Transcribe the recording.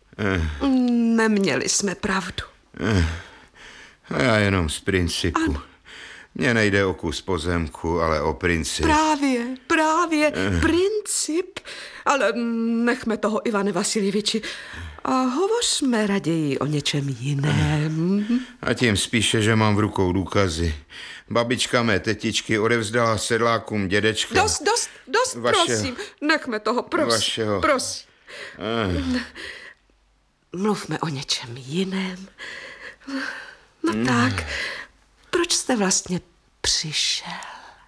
Neměli jsme pravdu. A já jenom z principu. Ano. Mně nejde o kus pozemku, ale o princip. Právě, princip. Ale nechme toho, Ivane Vasiljeviči. A hovořme raději o něčem jiném. A tím spíše, že mám v rukou důkazy. Babička mé tetičky odevzdala sedlákům dědečka. Dost, prosím. Nechme toho, prosím. Mluvme o něčem jiném. No tak, proč jste vlastně přišel?